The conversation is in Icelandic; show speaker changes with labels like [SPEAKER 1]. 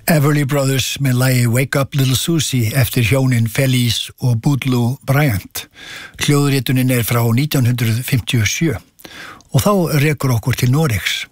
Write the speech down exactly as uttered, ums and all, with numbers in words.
[SPEAKER 1] Everly Brothers með lagi Wake Up Little Susie eftir hjónin Felice og Boudleaux Bryant. Hljóðritunin er frá nítján hundruð fimmtíu og sjö og þá rekur okkur til Noregs.